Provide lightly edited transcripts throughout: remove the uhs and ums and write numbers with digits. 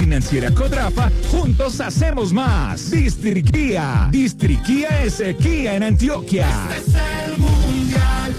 Financiera Codrafa, juntos hacemos más. Distriquía es Kia en Antioquia. Este es el mundial.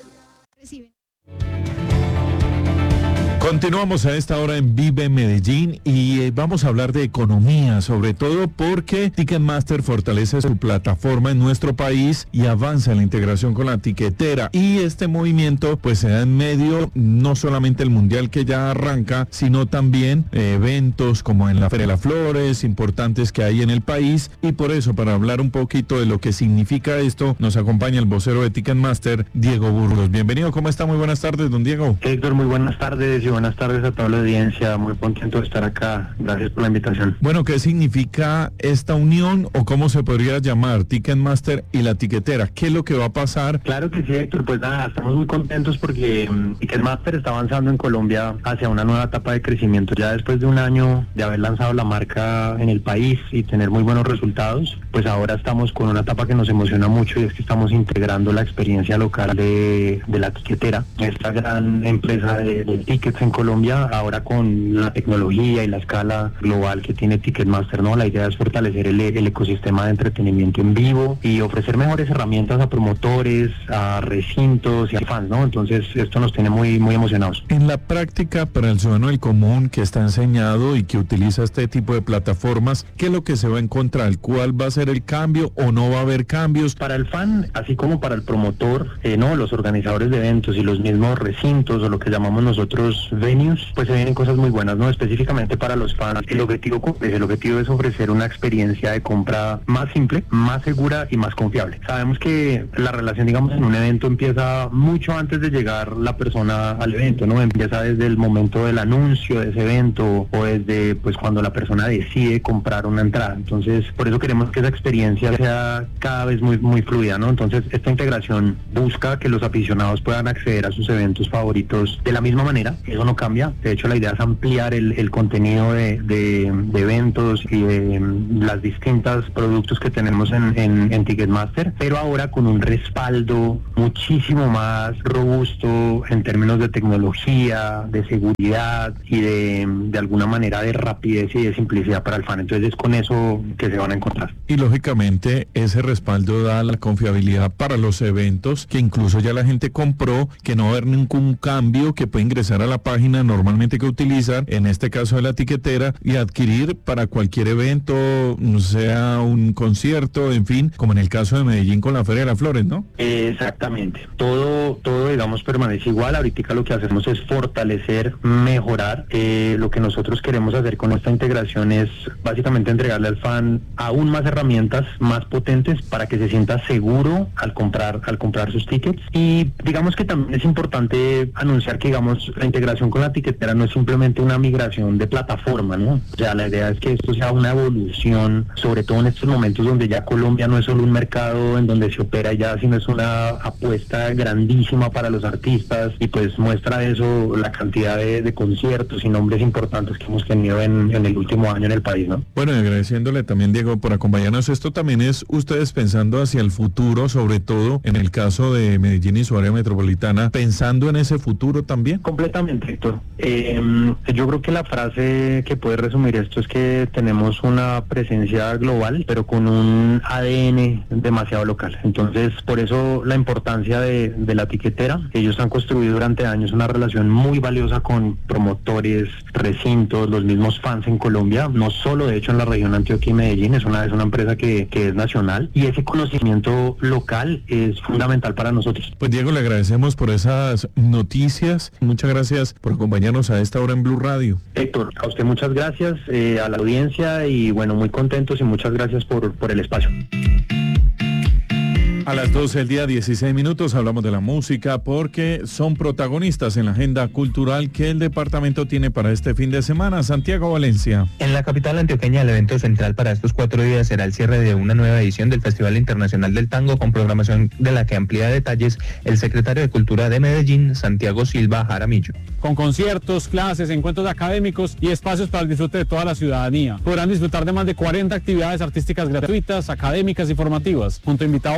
Continuamos a esta hora en Vive Medellín y vamos a hablar de economía, sobre todo porque Ticketmaster fortalece su plataforma en nuestro país y avanza en la integración con la tiquetera. Y este movimiento pues se da en medio no solamente el mundial que ya arranca, sino también eventos como en la Feria de las Flores, importantes que hay en el país. Y por eso, para hablar un poquito de lo que significa esto, nos acompaña el vocero de Ticketmaster, Diego Burgos. Bienvenido, ¿cómo está? Muy buenas tardes, don Diego. Héctor, muy buenas tardes y buenas tardes a toda la audiencia, muy contento de estar acá, gracias por la invitación. Bueno, ¿qué significa esta unión o cómo se podría llamar Ticketmaster y la tiquetera? ¿Qué es lo que va a pasar? Claro que sí, Héctor, pues nada, estamos muy contentos porque Ticketmaster está avanzando en Colombia hacia una nueva etapa de crecimiento. Ya después de un año de haber lanzado la marca en el país y tener muy buenos resultados, pues ahora estamos con una etapa que nos emociona mucho y es que estamos integrando la experiencia local de la tiquetera, esta gran empresa de tickets en Colombia, ahora con la tecnología y la escala global que tiene Ticketmaster, ¿no? La idea es fortalecer el ecosistema de entretenimiento en vivo y ofrecer mejores herramientas a promotores, a recintos y a fans, ¿no? Entonces esto nos tiene muy emocionados. En la práctica, para el ciudadano del común que está enseñado y que utiliza este tipo de plataformas, ¿qué es lo que se va a encontrar? ¿Cuál va a ser el cambio o no va a haber cambios? Para el fan, así como para el promotor, ¿no? Los organizadores de eventos y los mismos recintos o lo que llamamos nosotros venues, pues se vienen cosas muy buenas, ¿no? Específicamente para los fans, el objetivo es ofrecer una experiencia de compra más simple, más segura y más confiable. Sabemos que la relación, digamos, en un evento empieza mucho antes de llegar la persona al evento, ¿no? Empieza desde el momento del anuncio de ese evento o desde, pues, cuando la persona decide comprar una entrada. Entonces, por eso queremos que esa experiencia sea cada vez muy fluida, ¿no? Entonces, esta integración busca que los aficionados puedan acceder a sus eventos favoritos de la misma manera. Eso no cambia. De hecho, la idea es ampliar el contenido de eventos y de las distintas productos que tenemos en Ticketmaster, pero ahora con un respaldo muchísimo más robusto en términos de tecnología, de seguridad y de alguna manera de rapidez y de simplicidad para el fan. Entonces es con eso que se van a encontrar. Y lógicamente ese respaldo da la confiabilidad para los eventos, que incluso ya la gente compró, que no va a haber ningún cambio, que puede ingresar a la página normalmente que utilizan, en este caso de la tiquetera, y adquirir para cualquier evento, sea un concierto, en fin, como en el caso de Medellín con la Feria de las Flores, ¿no? Exactamente. Todo digamos, permanece igual. Ahorita lo que hacemos es fortalecer, mejorar. Lo que nosotros queremos hacer con esta integración es básicamente entregarle al fan aún más herramientas, más potentes, para que se sienta seguro al comprar sus tickets. Y digamos que también es importante anunciar que, digamos, la integración con la tiquetera no es simplemente una migración de plataforma, ¿no? O sea, la idea es que esto sea una evolución, sobre todo en estos momentos donde ya Colombia no es solo un mercado en donde se opera ya, sino es una apuesta grandísima para los artistas, y pues muestra eso la cantidad de conciertos y nombres importantes que hemos tenido en el último año en el país, ¿no? Bueno, y agradeciéndole también, Diego, por acompañarnos. Esto también es ustedes pensando hacia el futuro, sobre todo en el caso de Medellín y su área metropolitana, pensando en ese futuro también. Completamente, Héctor. Yo creo que la frase que puede resumir esto es que tenemos una presencia global, pero con un ADN demasiado local. Entonces, por eso la importancia de la tiquetera. Ellos han construido durante años una relación muy valiosa con promotores, recintos, los mismos fans en Colombia, no solo de hecho en la región Antioquia y Medellín. Es una empresa que es nacional, y ese conocimiento local es fundamental para nosotros. Pues Diego, le agradecemos por esas noticias. Muchas gracias por acompañarnos a esta hora en Blue Radio. Héctor, a usted muchas gracias, a la audiencia, y bueno, muy contentos y muchas gracias por el espacio. A las 12 del día, 16 minutos, hablamos de la música porque son protagonistas en la agenda cultural que el departamento tiene para este fin de semana. Santiago Valencia. En la capital antioqueña, el evento central para estos 4 días será el cierre de una nueva edición del Festival Internacional del Tango, con programación de la que amplía detalles el secretario de Cultura de Medellín, Santiago Silva Jaramillo. Con conciertos, clases, encuentros académicos y espacios para el disfrute de toda la ciudadanía. Podrán disfrutar de más de 40 actividades artísticas gratuitas, académicas y formativas, junto a invitados nacionales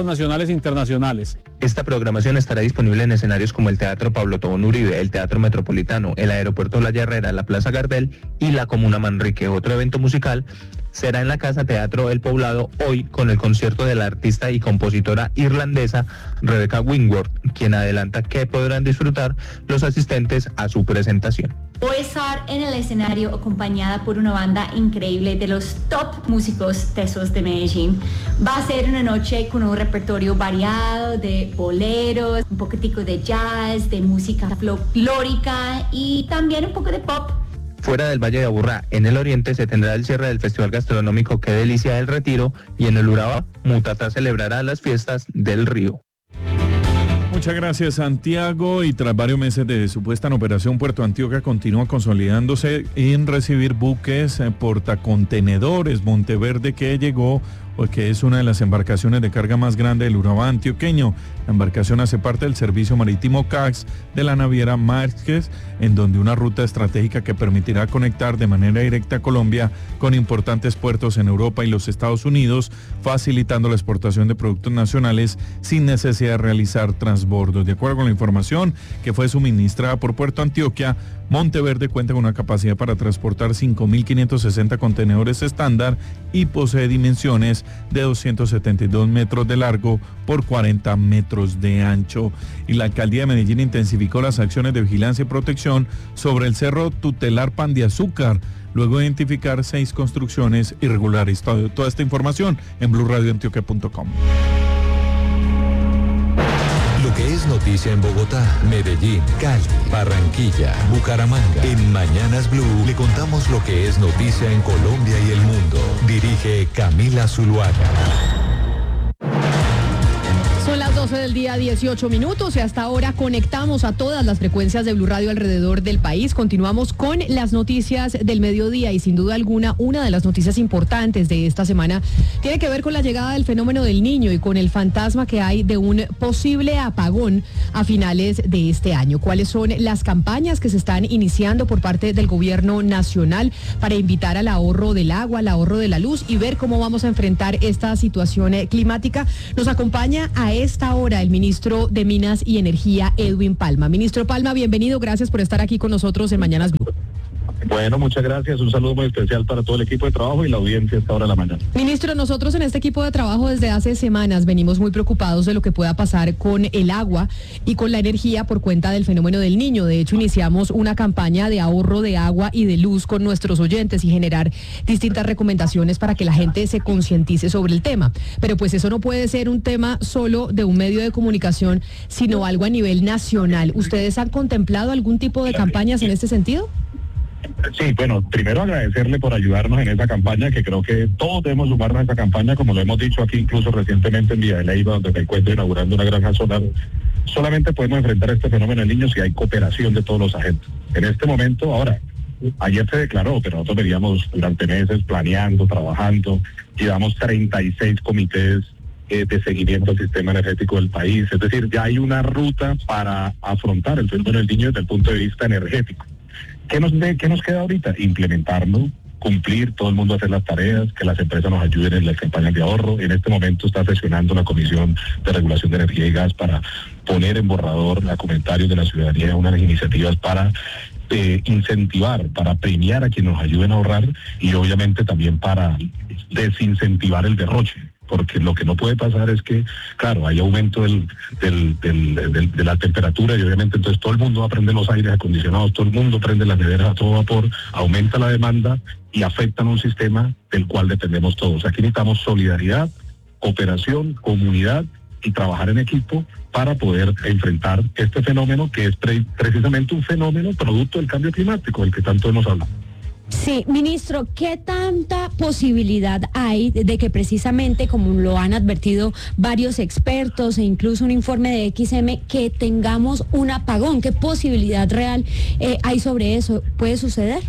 festivales internacionales. Esta programación estará disponible en escenarios como el Teatro Pablo Tobón Uribe, el Teatro Metropolitano, el Aeropuerto La Herrera, la Plaza Gardel y la Comuna Manrique. Otro evento musical será en la Casa Teatro El Poblado hoy con el concierto de la artista y compositora irlandesa Rebecca Wingworth, quien adelanta que podrán disfrutar los asistentes a su presentación. Voy a estar en el escenario acompañada por una banda increíble de los top músicos tesos de Medellín. Va a ser una noche con un repertorio variado de boleros, un poquitico de jazz, de música folclórica y también un poco de pop. Fuera del Valle de Aburrá, en el oriente, se tendrá el cierre del Festival Gastronómico Qué Delicia del Retiro y en el Urabá, Mutatá celebrará las fiestas del río. Muchas gracias, Santiago. Y tras varios meses de supuesta en operación, Puerto Antioquia continúa consolidándose en recibir buques portacontenedores. Monteverde, que llegó, o que es una de las embarcaciones de carga más grande del Urabá antioqueño. La embarcación hace parte del servicio marítimo CAX de la naviera Márquez, en donde una ruta estratégica que permitirá conectar de manera directa a Colombia con importantes puertos en Europa y los Estados Unidos, facilitando la exportación de productos nacionales sin necesidad de realizar transbordos. De acuerdo con la información que fue suministrada por Puerto Antioquia, Monteverde cuenta con una capacidad para transportar 5.560 contenedores estándar y posee dimensiones de 272 metros de largo por 40 metros de ancho. Y la alcaldía de Medellín intensificó las acciones de vigilancia y protección sobre el cerro tutelar Pan de Azúcar, luego de identificar 6 construcciones irregulares. Toda esta información en BluRadioAntioquia.com. Lo que es noticia en Bogotá, Medellín, Cali, Barranquilla, Bucaramanga. En Mañanas Blue le contamos lo que es noticia en Colombia y el mundo. Dirige Camila Zuluaga. Son las 12 del día, 18 minutos, y hasta ahora conectamos a todas las frecuencias de Blue Radio alrededor del país. Continuamos con las noticias del mediodía y sin duda alguna una de las noticias importantes de esta semana tiene que ver con la llegada del fenómeno del Niño y con el fantasma que hay de un posible apagón a finales de este año. ¿Cuáles son las campañas que se están iniciando por parte del gobierno nacional para invitar al ahorro del agua, al ahorro de la luz y ver cómo vamos a enfrentar esta situación climática? Nos acompaña a esta hora el ministro de Minas y Energía, Edwin Palma. Ministro Palma, bienvenido, gracias por estar aquí con nosotros en Mañanas Blue. Bueno, muchas gracias. Un saludo muy especial para todo el equipo de trabajo y la audiencia a esta hora de la mañana. Ministro, nosotros en este equipo de trabajo desde hace semanas venimos muy preocupados de lo que pueda pasar con el agua y con la energía por cuenta del fenómeno del Niño. De hecho, iniciamos una campaña de ahorro de agua y de luz con nuestros oyentes y generar distintas recomendaciones para que la gente se concientice sobre el tema. Pero pues eso no puede ser un tema solo de un medio de comunicación, sino algo a nivel nacional. ¿Ustedes han contemplado algún tipo de campañas en este sentido? Sí, bueno, primero agradecerle por ayudarnos en esa campaña, que creo que todos debemos sumarnos a esa campaña, como lo hemos dicho aquí incluso recientemente en Villa de Leyva, donde me encuentro inaugurando una granja solar. Solamente podemos enfrentar este fenómeno del Niño si hay cooperación de todos los agentes. En este momento, ahora, ayer se declaró, pero nosotros veníamos durante meses planeando, trabajando, llevamos 36 comités de seguimiento al sistema energético del país. Es decir, ya hay una ruta para afrontar el fenómeno del Niño desde el punto de vista energético. ¿Qué nos queda ahorita? Implementarlo, cumplir, todo el mundo hacer las tareas, que las empresas nos ayuden en las campañas de ahorro. En este momento está sesionando la Comisión de Regulación de Energía y Gas para poner en borrador a comentarios de la ciudadanía unas iniciativas para incentivar, para premiar a quienes nos ayuden a ahorrar y obviamente también para desincentivar el derroche. Porque lo que no puede pasar es que, claro, hay aumento de la temperatura y obviamente entonces todo el mundo va a prender los aires acondicionados, todo el mundo prende las neveras a todo vapor, aumenta la demanda y afectan un sistema del cual dependemos todos. Aquí necesitamos solidaridad, cooperación, comunidad y trabajar en equipo para poder enfrentar este fenómeno que es precisamente un fenómeno producto del cambio climático, del que tanto hemos hablado. Sí, ministro, ¿qué tanta posibilidad hay de que precisamente, como lo han advertido varios expertos e incluso un informe de XM, que tengamos un apagón? ¿Qué posibilidad real hay sobre eso? ¿Puede suceder?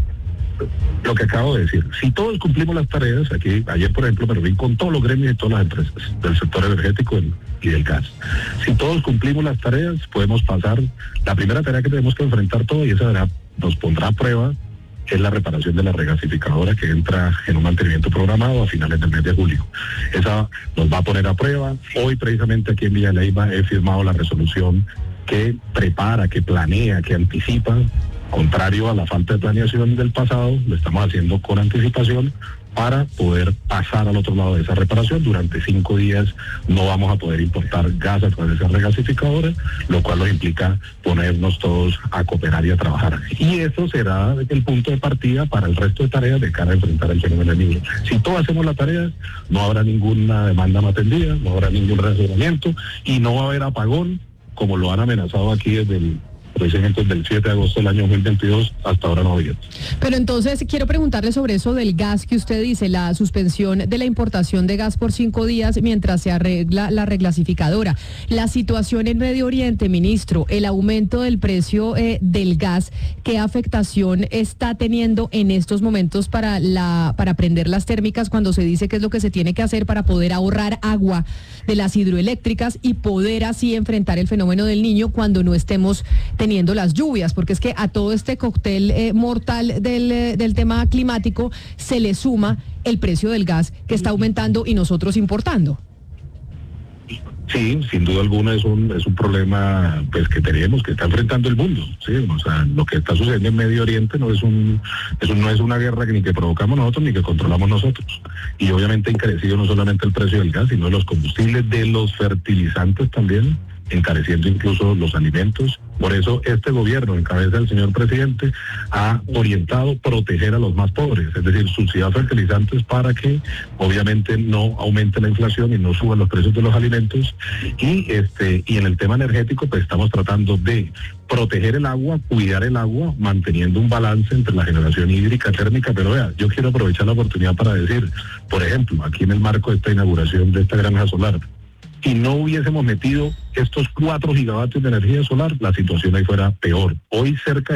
Lo que acabo de decir, si todos cumplimos las tareas, ayer por ejemplo me reuní con todos los gremios y todas las empresas del sector energético y del gas. Si todos cumplimos las tareas, podemos pasar. La primera tarea que tenemos que enfrentar todo, y esa nos pondrá a prueba, es la reparación de la regasificadora que entra en un mantenimiento programado a finales del mes de julio. Esa nos va a poner a prueba. Hoy precisamente aquí en Villa Leyva he firmado la resolución que prepara, que planea, que anticipa, contrario a la falta de planeación del pasado, lo estamos haciendo con anticipación para poder pasar al otro lado de esa reparación. Durante 5 días no vamos a poder importar gas a través de esa regasificadora, lo cual nos implica ponernos todos a cooperar y a trabajar. Y eso será el punto de partida para el resto de tareas de cara a enfrentar el fenómeno del Niño. Si todos hacemos la tarea, no habrá ninguna demanda no atendida, no habrá ningún racionamiento y no va a haber apagón, como lo han amenazado aquí precisamente desde el 7 de agosto del año 2022 hasta ahora no había. Pero entonces quiero preguntarle sobre eso del gas que usted dice, la suspensión de la importación de gas por 5 días mientras se arregla la regasificadora. La situación en Medio Oriente, ministro, el aumento del precio del gas, ¿qué afectación está teniendo en estos momentos para prender las térmicas cuando se dice que es lo que se tiene que hacer para poder ahorrar agua de las hidroeléctricas y poder así enfrentar el fenómeno del Niño cuando no estemos teniendo las lluvias? Porque es que a todo este cóctel mortal del tema climático se le suma el precio del gas que está aumentando y nosotros importando. Sí, sin duda alguna es un problema pues que tenemos, que está enfrentando el mundo, ¿sí? O sea, lo que está sucediendo en Medio Oriente no es una guerra que ni que provocamos nosotros ni que controlamos nosotros. Y obviamente ha encarecido no solamente el precio del gas, sino de los combustibles, de los fertilizantes también, encareciendo incluso los alimentos. Por eso este gobierno, en cabeza del señor presidente, ha orientado proteger a los más pobres, es decir, subsidiar fertilizantes para que obviamente no aumente la inflación y no suban los precios de los alimentos. Y en el tema energético, pues estamos tratando de proteger el agua, cuidar el agua, manteniendo un balance entre la generación hídrica, térmica. Pero vea, yo quiero aprovechar la oportunidad para decir, por ejemplo, aquí en el marco de esta inauguración de esta granja solar, si no hubiésemos metido estos 4 gigavatios de energía solar, la situación ahí fuera peor. Hoy cerca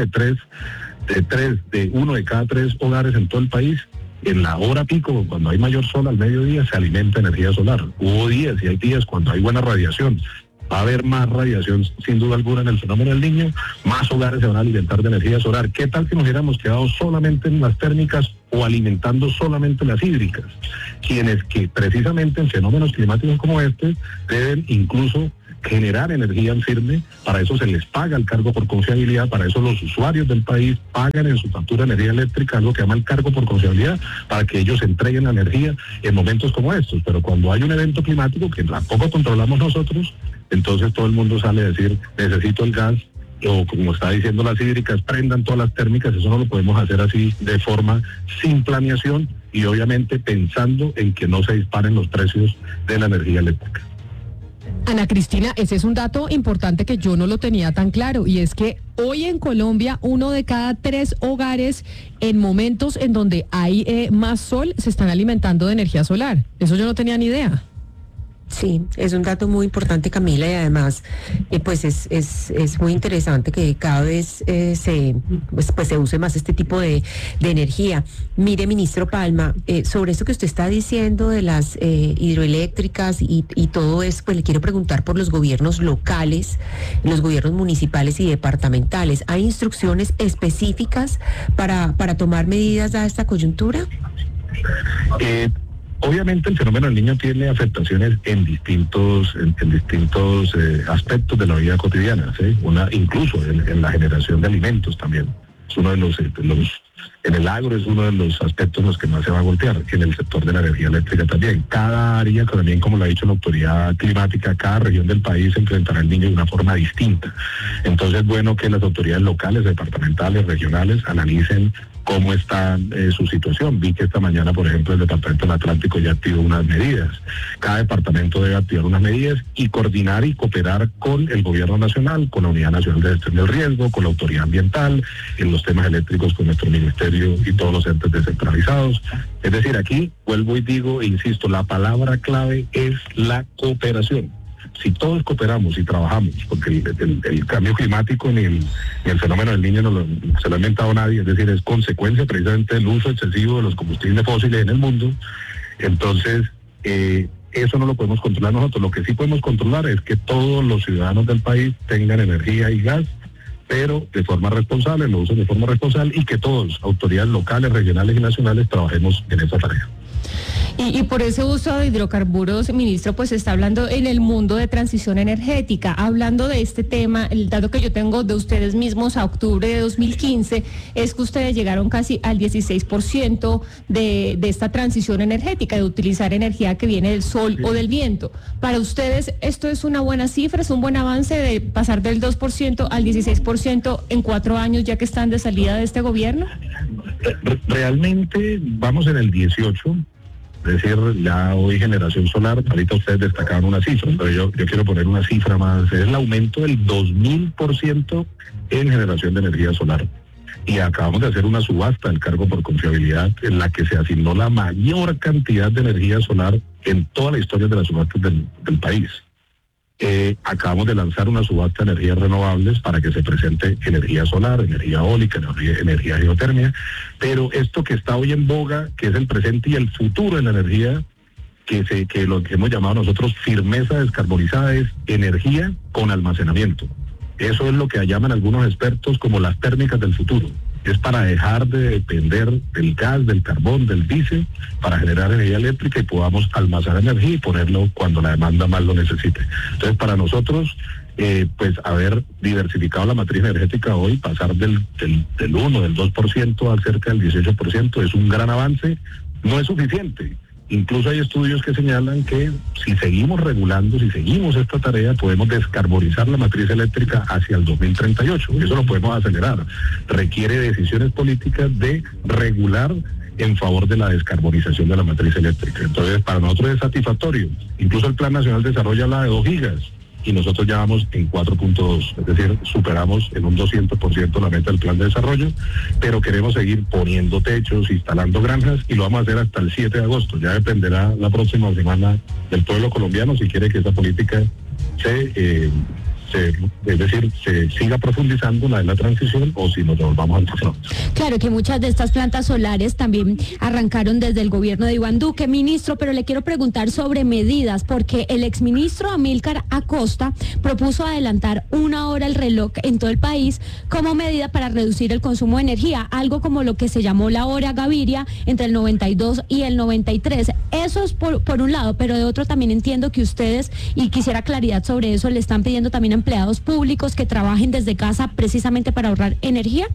de 1 de cada 3 hogares en todo el país, en la hora pico, cuando hay mayor sol al mediodía, se alimenta energía solar. Hubo días y hay días cuando hay buena radiación. Va a haber más radiación sin duda alguna en el fenómeno del Niño, más hogares se van a alimentar de energía solar. ¿Qué tal que nos hubiéramos quedado solamente en las térmicas o alimentando solamente las hídricas? Quienes que precisamente en fenómenos climáticos como este deben incluso generar energía en firme, para eso se les paga el cargo por confiabilidad, para eso los usuarios del país pagan en su factura de energía eléctrica algo que llama el cargo por confiabilidad, para que ellos entreguen la energía en momentos como estos. Pero cuando hay un evento climático que tampoco controlamos nosotros, entonces todo el mundo sale a decir, necesito el gas, o como está diciendo las hídricas, prendan todas las térmicas. Eso no lo podemos hacer así de forma sin planeación y obviamente pensando en que no se disparen los precios de la energía eléctrica. Ana Cristina, ese es un dato importante que yo no lo tenía tan claro, y es que hoy en Colombia 1 de cada 3 hogares en momentos en donde hay más sol se están alimentando de energía solar. Eso yo no tenía ni idea. Sí, es un dato muy importante, Camila, y además pues es muy interesante que cada vez se use más este tipo de energía. Mire, ministro Palma, sobre esto que usted está diciendo de las hidroeléctricas y todo eso, pues le quiero preguntar por los gobiernos locales, los gobiernos municipales y departamentales. ¿Hay instrucciones específicas para tomar medidas a esta coyuntura? Obviamente el fenómeno del Niño tiene afectaciones en distintos aspectos de la vida cotidiana, ¿sí? Incluso en la generación de alimentos también. Es uno de los en el agro es uno de los aspectos en los que más se va a golpear, en el sector de la energía eléctrica también. Cada área, también como lo ha dicho la autoridad climática, cada región del país enfrentará al Niño de una forma distinta. Entonces es bueno que las autoridades locales, departamentales, regionales analicen cómo está su situación. Vi que esta mañana, por ejemplo, el Departamento del Atlántico ya activó unas medidas. Cada departamento debe activar unas medidas y coordinar y cooperar con el gobierno nacional, con la Unidad Nacional de Gestión del Riesgo, con la Autoridad Ambiental, en los temas eléctricos con nuestro ministerio y todos los entes descentralizados. Es decir, aquí vuelvo y digo e insisto, la palabra clave es la cooperación. Si todos cooperamos y trabajamos, porque el cambio climático ni el fenómeno del Niño no se lo ha inventado nadie, es decir, es consecuencia precisamente del uso excesivo de los combustibles fósiles en el mundo. Entonces, eso no lo podemos controlar nosotros. Lo que sí podemos controlar es que todos los ciudadanos del país tengan energía y gas pero de forma responsable, lo usen de forma responsable y que todos, autoridades locales, regionales y nacionales, trabajemos en esa tarea. Y por ese uso de hidrocarburos, ministro, pues se está hablando en el mundo de transición energética. Hablando de este tema, el dato que yo tengo de ustedes mismos a octubre de 2015 es que ustedes llegaron casi al 16% de esta transición energética, de utilizar energía que viene del sol o del viento. Para ustedes, ¿esto es una buena cifra, es un buen avance de pasar del 2% al 16% en 4 años ya que están de salida de este gobierno? Realmente vamos en el 18%. Es decir, ya hoy generación solar, ahorita ustedes destacaban una cifra, pero yo quiero poner una cifra más, es el aumento del 2000% en generación de energía solar. Y acabamos de hacer una subasta del cargo por confiabilidad en la que se asignó la mayor cantidad de energía solar en toda la historia de las subastas del país. Acabamos de lanzar una subasta de energías renovables para que se presente energía solar, energía eólica, energía geotermia, pero esto que está hoy en boga, que es el presente y el futuro de la energía, que lo que hemos llamado nosotros firmeza descarbonizada, es energía con almacenamiento. Eso es lo que llaman algunos expertos como las térmicas del futuro. Es para dejar de depender del gas, del carbón, del diésel, para generar energía eléctrica y podamos almacenar energía y ponerlo cuando la demanda más lo necesite. Entonces, para nosotros, pues haber diversificado la matriz energética hoy, pasar del 1, del 2% a cerca del 18% es un gran avance, no es suficiente. Incluso hay estudios que señalan que si seguimos regulando, si seguimos esta tarea, podemos descarbonizar la matriz eléctrica hacia el 2038. Eso lo podemos acelerar. Requiere decisiones políticas de regular en favor de la descarbonización de la matriz eléctrica. Entonces, para nosotros es satisfactorio. Incluso el Plan Nacional de Desarrollo habla de 2 gigas. Y nosotros ya vamos en 4.2, es decir, superamos en un 200% la meta del plan de desarrollo, pero queremos seguir poniendo techos, instalando granjas, y lo vamos a hacer hasta el 7 de agosto. Ya dependerá la próxima semana del pueblo colombiano si quiere que esa política se siga profundizando la transición o si nos volvamos al pasado. Claro que muchas de estas plantas solares también arrancaron desde el gobierno de Iván Duque, ministro, pero le quiero preguntar sobre medidas, porque el exministro Amílcar Acosta propuso adelantar 1 hora el reloj en todo el país como medida para reducir el consumo de energía, algo como lo que se llamó la hora Gaviria entre el 92 y el 93. Eso es por un lado, pero de otro también entiendo que ustedes, y quisiera claridad sobre eso, le están pidiendo también a empleados públicos que trabajen desde casa precisamente para ahorrar energía.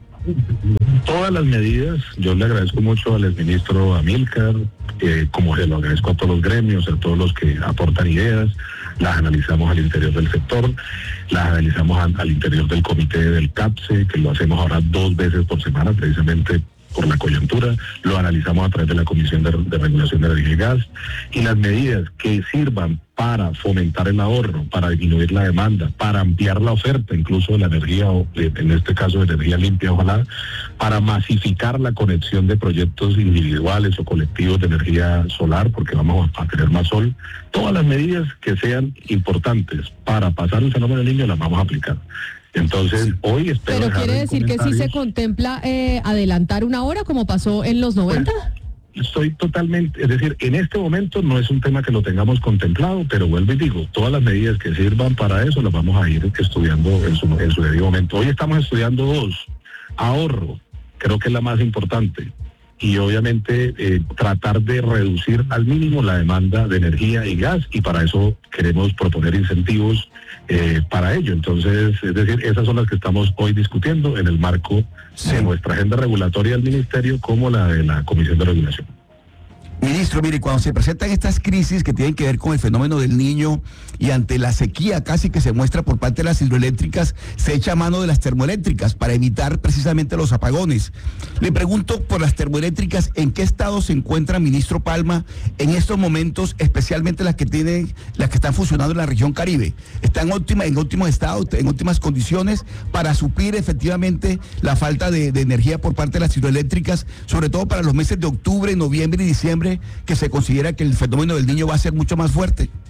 Todas las medidas, yo le agradezco mucho al exministro Amílcar, como se lo agradezco a todos los gremios, a todos los que aportan ideas, las analizamos al interior del sector, las analizamos al interior del comité del CAPSE, que lo hacemos ahora 2 veces por semana, precisamente por la coyuntura, lo analizamos a través de la Comisión de Regulación de Energía y Gas, y las medidas que sirvan para fomentar el ahorro, para disminuir la demanda, para ampliar la oferta incluso de la energía, o en este caso de energía limpia, ojalá, para masificar la conexión de proyectos individuales o colectivos de energía solar, porque vamos a tener más sol. Todas las medidas que sean importantes para pasar el fenómeno del niño las vamos a aplicar. Entonces, hoy espero... ¿Pero quiere decir que sí se contempla adelantar 1 hora como pasó en los 90? Estoy totalmente, es decir, en este momento no es un tema que lo tengamos contemplado, pero vuelvo y digo, todas las medidas que sirvan para eso las vamos a ir estudiando en su debido momento. Hoy estamos estudiando 2, ahorro, creo que es la más importante, y obviamente tratar de reducir al mínimo la demanda de energía y gas, y para eso queremos proponer incentivos para ello. Entonces, es decir, esas son las que estamos hoy discutiendo en el marco de nuestra agenda regulatoria del Ministerio como la de la Comisión de Regulación. Ministro, mire, cuando se presentan estas crisis que tienen que ver con el fenómeno del Niño y ante la sequía casi que se muestra por parte de las hidroeléctricas, se echa mano de las termoelécticas para evitar precisamente los apagones. Le pregunto por las termoeléctricas, ¿en qué estado se encuentra, ministro Palma, en estos momentos, especialmente las que están funcionando en la región Caribe? ¿Están en óptimo estado, en óptimas condiciones para suplir efectivamente la falta de energía por parte de las hidroeléctricas, sobre todo para los meses de octubre, noviembre y diciembre, que se considera que el fenómeno del Niño va a ser mucho más fuerte?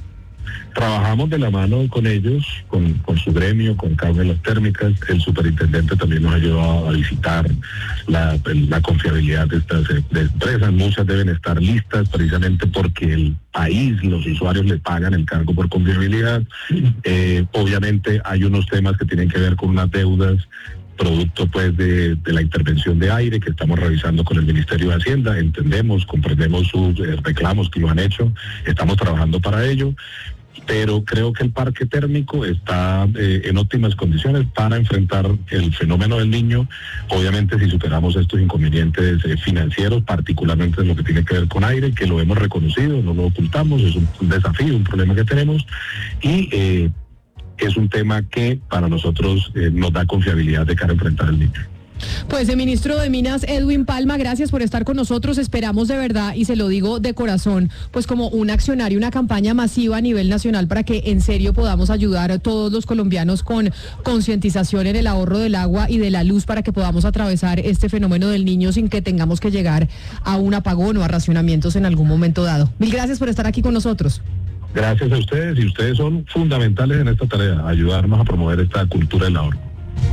Trabajamos de la mano con ellos, con su gremio, con cada una de las térmicas. El superintendente también nos ha ayudado a visitar la confiabilidad de estas empresas. Muchas deben estar listas precisamente porque el país, los usuarios le pagan el cargo por confiabilidad. Obviamente hay unos temas que tienen que ver con unas deudas producto pues de la intervención de aire que estamos revisando con el Ministerio de Hacienda. Entendemos, comprendemos sus reclamos que lo han hecho, estamos trabajando para ello, pero creo que el parque térmico está en óptimas condiciones para enfrentar el fenómeno del Niño. Obviamente si superamos estos inconvenientes financieros, particularmente en lo que tiene que ver con aire, que lo hemos reconocido, no lo ocultamos, es un desafío, un problema que tenemos, y es un tema que para nosotros nos da confiabilidad de cara a enfrentar el Niño. Pues el ministro de Minas, Edwin Palma, gracias por estar con nosotros. Esperamos de verdad, y se lo digo de corazón, pues como un accionario, una campaña masiva a nivel nacional para que en serio podamos ayudar a todos los colombianos con concientización en el ahorro del agua y de la luz para que podamos atravesar este fenómeno del Niño sin que tengamos que llegar a un apagón o a racionamientos en algún momento dado. Mil gracias por estar aquí con nosotros. Gracias a ustedes, y ustedes son fundamentales en esta tarea, ayudarnos a promover esta cultura del ahorro.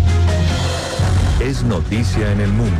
Es noticia en el mundo.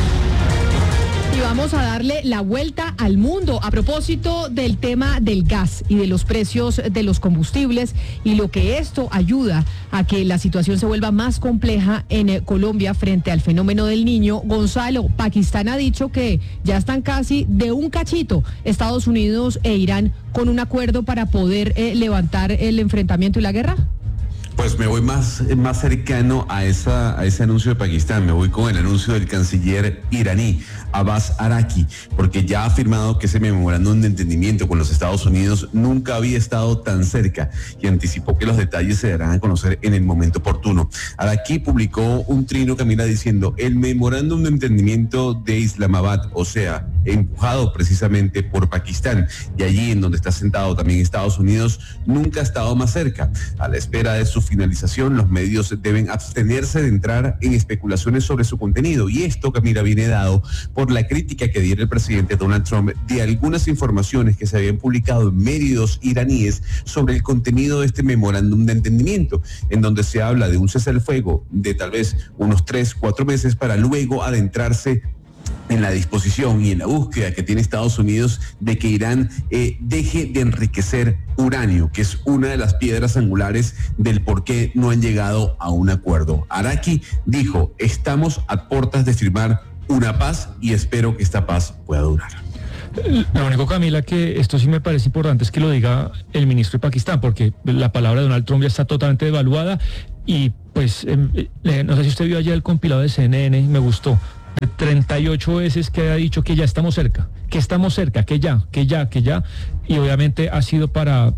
Y vamos a darle la vuelta al mundo a propósito del tema del gas y de los precios de los combustibles y lo que esto ayuda a que la situación se vuelva más compleja en Colombia frente al fenómeno del Niño. Gonzalo, Pakistán ha dicho que ya están casi de un cachito Estados Unidos e Irán con un acuerdo para poder levantar el enfrentamiento y la guerra. Pues me voy más cercano a ese anuncio de Pakistán, me voy con el anuncio del canciller iraní, Abbas Araqui, porque ya ha afirmado que ese memorándum de entendimiento con los Estados Unidos nunca había estado tan cerca y anticipó que los detalles se darán a conocer en el momento oportuno. Araqui publicó un trino, Camila, diciendo: el memorándum de entendimiento de Islamabad, o sea, empujado precisamente por Pakistán, y allí en donde está sentado también Estados Unidos, nunca ha estado más cerca. A la espera de su finalización, los medios deben abstenerse de entrar en especulaciones sobre su contenido, y esto, Camila, viene dado por la crítica que diera el presidente Donald Trump de algunas informaciones que se habían publicado en medios iraníes sobre el contenido de este memorándum de entendimiento, en donde se habla de un cese al fuego de tal vez unos 3-4 meses para luego adentrarse en la disposición y en la búsqueda que tiene Estados Unidos de que Irán deje de enriquecer uranio, que es una de las piedras angulares del por qué no han llegado a un acuerdo. Araqui dijo: estamos a puertas de firmar una paz y espero que esta paz pueda durar. Lo único, Camila, que esto sí me parece importante es que lo diga el ministro de Pakistán, porque la palabra de Donald Trump ya está totalmente devaluada y pues no sé si usted vio ayer el compilado de CNN, me gustó. 38 veces que ha dicho que ya estamos cerca, que ya, y obviamente ha sido para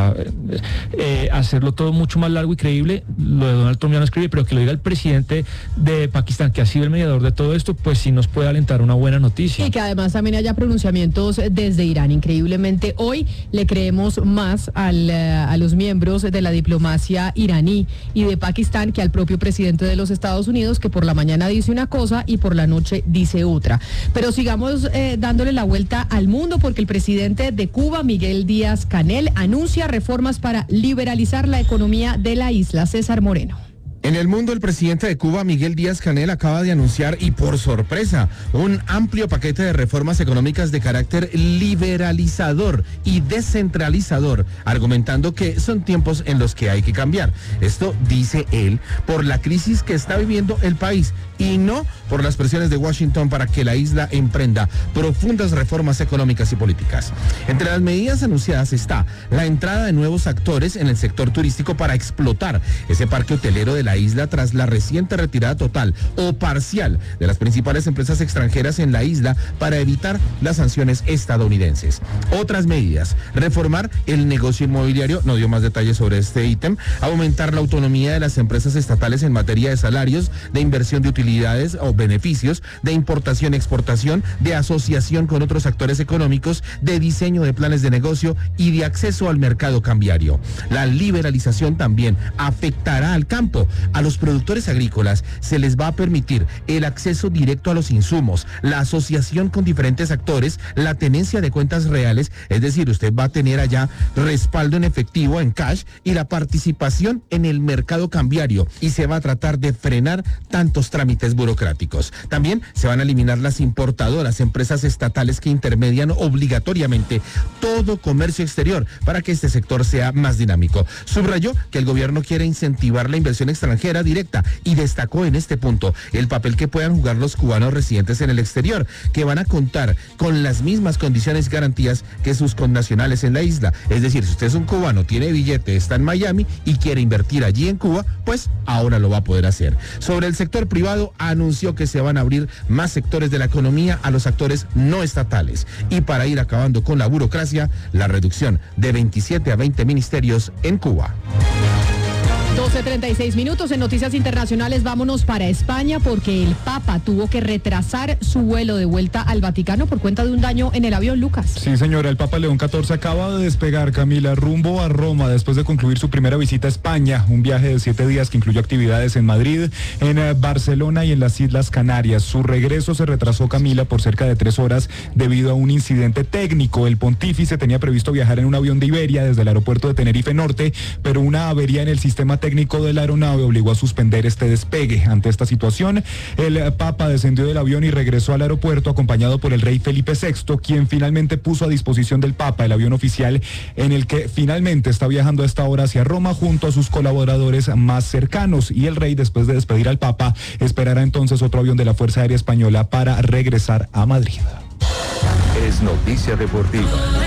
hacerlo todo mucho más largo y creíble. Lo de Donald Trump ya no escribe, pero que lo diga el presidente de Pakistán, que ha sido el mediador de todo esto, pues sí nos puede alentar una buena noticia. Y que además también haya pronunciamientos desde Irán. Increíblemente hoy le creemos más a los miembros de la diplomacia iraní y de Pakistán que al propio presidente de los Estados Unidos, que por la mañana dice una cosa y por la noche dice otra. Pero sigamos dándole la vuelta al mundo, porque el presidente de Cuba, Miguel Díaz-Canel, anuncia reformas para liberalizar la economía de la isla. César Moreno. En el mundo, el presidente de Cuba, Miguel Díaz-Canel, acaba de anunciar, y por sorpresa, un amplio paquete de reformas económicas de carácter liberalizador y descentralizador, argumentando que son tiempos en los que hay que cambiar. Esto, dice él, por la crisis que está viviendo el país y no por las presiones de Washington para que la isla emprenda profundas reformas económicas y políticas. Entre las medidas anunciadas está la entrada de nuevos actores en el sector turístico para explotar ese parque hotelero de la isla tras la reciente retirada total o parcial de las principales empresas extranjeras en la isla para evitar las sanciones estadounidenses. Otras medidas: reformar el negocio inmobiliario, no dio más detalles sobre este ítem, aumentar la autonomía de las empresas estatales en materia de salarios, de inversión de utilidades o beneficios, de importación y exportación, de asociación con otros actores económicos, de diseño de planes de negocio y de acceso al mercado cambiario. La liberalización también afectará al campo, a los productores agrícolas se les va a permitir el acceso directo a los insumos, la asociación con diferentes actores, la tenencia de cuentas reales, es decir, usted va a tener allá respaldo en efectivo, en cash, y la participación en el mercado cambiario, y se va a tratar de frenar tantos trámites burocráticos. También se van a eliminar las importadoras, empresas estatales que intermedian obligatoriamente todo comercio exterior para que este sector sea más dinámico. Subrayó que el gobierno quiere incentivar la inversión extranjera directa y destacó en este punto el papel que puedan jugar los cubanos residentes en el exterior, que van a contar con las mismas condiciones y garantías que sus connacionales en la isla. Es decir, si usted es un cubano, tiene billete, está en Miami y quiere invertir allí en Cuba, pues ahora lo va a poder hacer. Sobre el sector privado, anunció que se van a abrir más sectores de la economía a los actores no estatales, y para ir acabando con la burocracia, la reducción de 27 a 20 ministerios en Cuba. 12:36 minutos. En noticias internacionales vámonos para España porque el Papa tuvo que retrasar su vuelo de vuelta al Vaticano por cuenta de un daño en el avión, Lucas. Sí, señora, el Papa León XIV acaba de despegar, Camila, rumbo a Roma después de concluir su primera visita a España, un viaje de 7 días que incluyó actividades en Madrid, en Barcelona y en las Islas Canarias. Su regreso se retrasó, Camila, por cerca de 3 horas debido a un incidente técnico. El pontífice tenía previsto viajar en un avión de Iberia desde el aeropuerto de Tenerife Norte, pero una avería en el sistema técnico de la aeronave obligó a suspender este despegue. Ante esta situación, el Papa descendió del avión y regresó al aeropuerto acompañado por el rey Felipe VI, quien finalmente puso a disposición del Papa el avión oficial en el que finalmente está viajando a esta hora hacia Roma junto a sus colaboradores más cercanos. Y el rey, después de despedir al Papa, esperará entonces otro avión de la Fuerza Aérea Española para regresar a Madrid. Es noticia deportiva.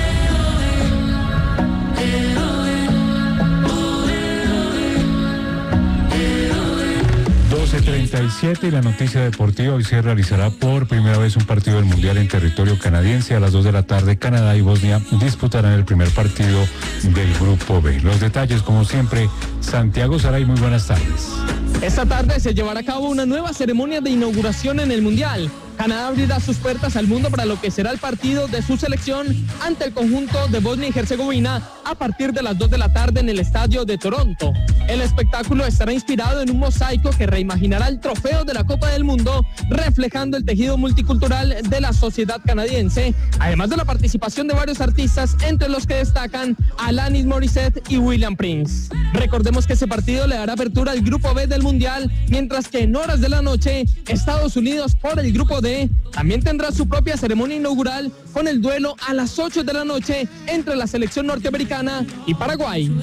12:37 y la noticia deportiva. Hoy se realizará por primera vez un partido del Mundial en territorio canadiense. A las 2 de la tarde, Canadá y Bosnia disputarán el primer partido del Grupo B. Los detalles, como siempre, Santiago Saray, muy buenas tardes. Esta tarde se llevará a cabo una nueva ceremonia de inauguración en el Mundial. Canadá abrirá sus puertas al mundo para lo que será el partido de su selección ante el conjunto de Bosnia y Herzegovina a partir de las 2 de la tarde en el estadio de Toronto. El espectáculo estará inspirado en un mosaico que reimaginará el trofeo de la Copa del Mundo, reflejando el tejido multicultural de la sociedad canadiense, además de la participación de varios artistas, entre los que destacan Alanis Morissette y William Prince. Recordemos que ese partido le dará apertura al Grupo B del Mundial, mientras que en horas de la noche, Estados Unidos por el Grupo D también tendrá su propia ceremonia inaugural con el duelo a las 8 de la noche entre la selección norteamericana y Paraguay.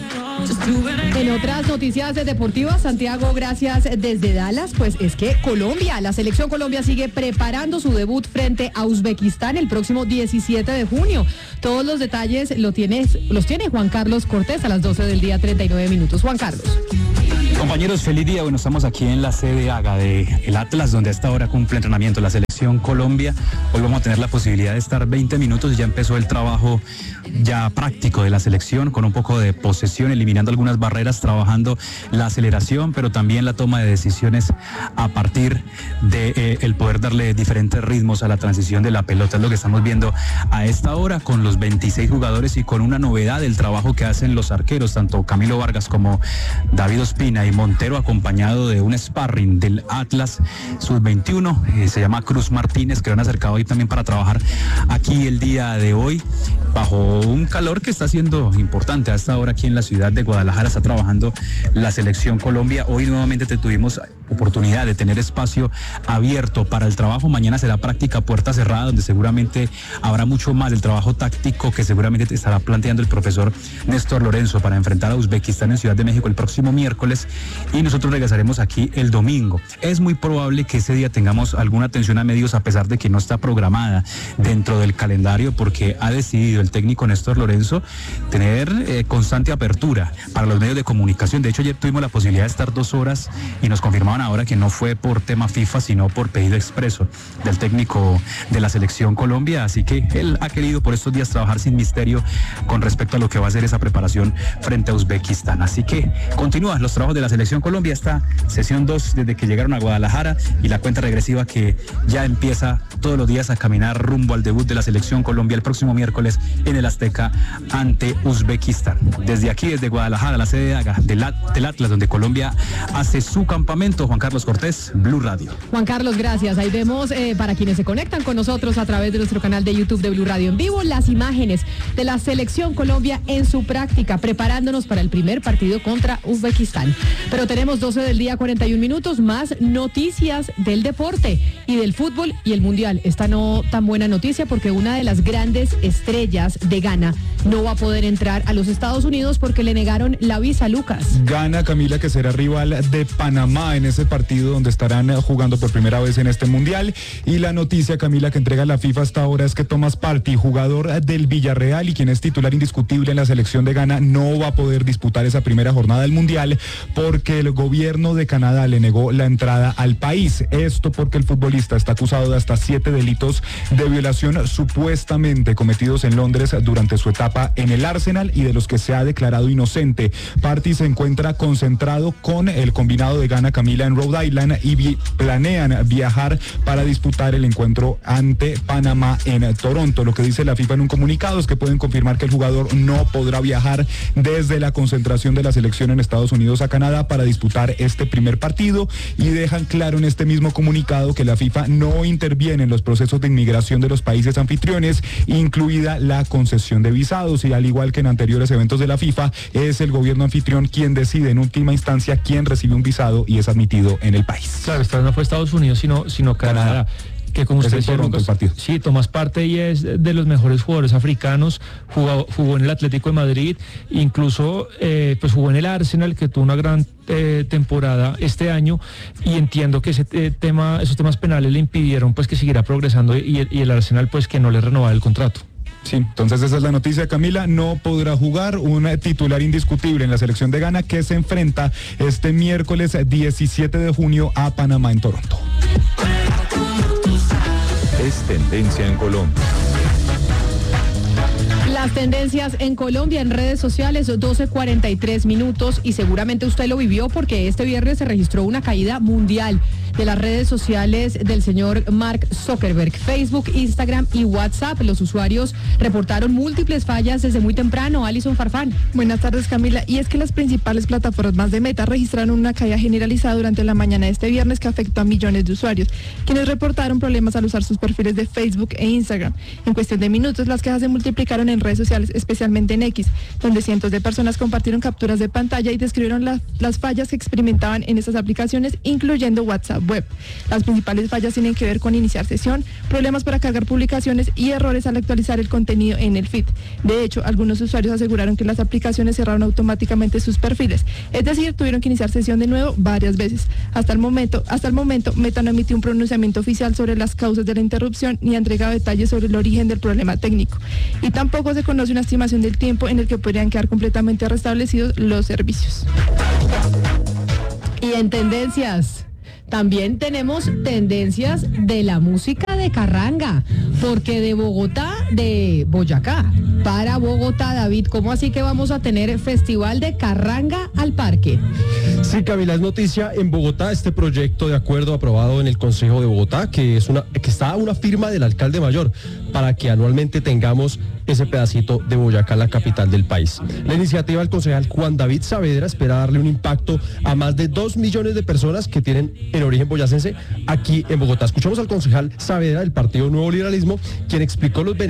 En otras noticias deportivas, Santiago, gracias desde Dallas, pues es que la selección Colombia sigue preparando su debut frente a Uzbekistán el próximo 17 de junio. Todos los detalles los tiene Juan Carlos Cortés a las 12 del día, 39 minutos. Juan Carlos. Compañeros, feliz día. Bueno, estamos aquí en la sede AGA del Atlas, donde a esta hora cumple entrenamiento la selección Colombia. Hoy vamos a tener la posibilidad de estar 20 minutos y ya empezó el trabajo ya práctico de la selección, con un poco de posesión, eliminando algunas barreras, trabajando la aceleración, pero también la toma de decisiones a partir de el poder darle diferentes ritmos a la transición de la pelota. Es lo que estamos viendo a esta hora con los 26 jugadores y con una novedad del trabajo que hacen los arqueros, tanto Camilo Vargas como David Ospina y Montero, acompañado de un sparring del Atlas Sub-21, se llama Cruz Martínez, que lo han acercado hoy también para trabajar aquí el día de hoy, bajo un calor que está siendo importante. A esta hora aquí en la ciudad de Guadalajara está trabajando la selección Colombia. Hoy nuevamente tuvimos oportunidad de tener espacio abierto para el trabajo. Mañana será práctica puerta cerrada, donde seguramente habrá mucho más del trabajo táctico que seguramente estará planteando el profesor Néstor Lorenzo para enfrentar a Uzbekistán en Ciudad de México el próximo miércoles, y nosotros regresaremos aquí el domingo. Es muy probable que ese día tengamos alguna atención a medios, a pesar de que no está programada dentro del calendario, porque ha decidido el técnico Néstor Lorenzo tener constante apertura para los medios de comunicación. De hecho, ayer tuvimos la posibilidad de estar 2 horas y nos confirmaban ahora que no fue por tema FIFA, sino por pedido expreso del técnico de la selección Colombia. Así que él ha querido por estos días trabajar sin misterio con respecto a lo que va a ser esa preparación frente a Uzbekistán. Así que continúan los trabajos de la selección Colombia, esta sesión 2 desde que llegaron a Guadalajara, y la cuenta regresiva que ya empieza todos los días a caminar rumbo al debut de la selección Colombia el próximo miércoles en el Azteca ante Uzbekistán. Desde aquí, desde Guadalajara, la sede del Atlas, donde Colombia hace su campamento. Juan Carlos Cortés, Blue Radio. Juan Carlos, gracias. Ahí vemos para quienes se conectan con nosotros a través de nuestro canal de YouTube de Blue Radio en vivo, las imágenes de la selección Colombia en su práctica, preparándonos para el primer partido contra Uzbekistán. Pero tenemos 12 del día, 41 minutos, más noticias del deporte y del fútbol y el Mundial. Esta no tan buena noticia porque una de las grandes estrellas de Ghana no va a poder entrar a los Estados Unidos porque le negaron la visa. Lucas. Ghana, Camila, que será rival de Panamá en ese partido donde estarán jugando por primera vez en este Mundial. Y la noticia, Camila, que entrega la FIFA hasta ahora es que Thomas Partey, jugador del Villarreal y quien es titular indiscutible en la selección de Ghana, no va a poder disputar esa primera jornada del Mundial porque el gobierno de Canadá le negó la entrada al país. Esto porque el futbolista está acusado de hasta 7 delitos de violación supuestamente cometidos en Londres durante su etapa en el Arsenal y de los que se ha declarado inocente. Partey se encuentra concentrado con el combinado de Ghana, Camila, en Rhode Island y planean viajar para disputar el encuentro ante Panamá en Toronto. Lo que dice la FIFA en un comunicado es que pueden confirmar que el jugador no podrá viajar desde la concentración de la selección en Estados Unidos a Canadá para disputar este primer partido y dejan claro en este mismo comunicado que la FIFA no interviene en los procesos de inmigración de los países anfitriones, incluida la concesión de visados, y al igual que en anteriores eventos de la FIFA, es el gobierno anfitrión quien decide en última instancia quién recibe un visado y es admitido en el país. Claro, esta no fue Estados Unidos, sino Canadá. Que como usted decía, Lucas, sí, Thomas Partey es de los mejores jugadores africanos, jugó en el Atlético de Madrid, incluso pues jugó en el Arsenal, que tuvo una gran temporada este año, y entiendo que esos temas penales le impidieron pues que siguiera progresando y el Arsenal pues que no le renovara el contrato. Sí, entonces esa es la noticia, Camila. No podrá jugar un titular indiscutible en la selección de Ghana que se enfrenta este miércoles 17 de junio a Panamá en Toronto. Es tendencia en Colombia. Las tendencias en Colombia en redes sociales, 12:43 minutos, y seguramente usted lo vivió porque este viernes se registró una caída mundial de las redes sociales del señor Mark Zuckerberg. Facebook, Instagram y WhatsApp. Los usuarios reportaron múltiples fallas desde muy temprano. Alison Farfán. Buenas tardes, Camila. Y es que las principales plataformas de Meta registraron una caída generalizada durante la mañana de este viernes que afectó a millones de usuarios, quienes reportaron problemas al usar sus perfiles de Facebook e Instagram. En cuestión de minutos, las quejas se multiplicaron en redes sociales, especialmente en X, donde cientos de personas compartieron capturas de pantalla y describieron las fallas que experimentaban en estas aplicaciones, incluyendo WhatsApp Web. Las principales fallas tienen que ver con iniciar sesión, problemas para cargar publicaciones y errores al actualizar el contenido en el feed. De hecho, algunos usuarios aseguraron que las aplicaciones cerraron automáticamente sus perfiles, es decir, tuvieron que iniciar sesión de nuevo varias veces. Hasta el momento, Meta no emitió un pronunciamiento oficial sobre las causas de la interrupción ni ha entregado detalles sobre el origen del problema técnico. Y tampoco se conoce una estimación del tiempo en el que podrían quedar completamente restablecidos los servicios. Y en tendencias, también tenemos tendencias de la música de carranga, porque de Boyacá para Bogotá, David, ¿cómo así que vamos a tener festival de carranga al parque? Sí, Camila, es noticia en Bogotá este proyecto de acuerdo aprobado en el Consejo de Bogotá, que está a una firma del alcalde mayor para que anualmente tengamos ese pedacito de Boyacá, la capital del país. La iniciativa del concejal Juan David Saavedra espera darle un impacto a más de 2 millones de personas que tienen el origen boyacense aquí en Bogotá. Escuchamos al concejal Saavedra del Partido Nuevo Liberalismo, quien explicó los beneficios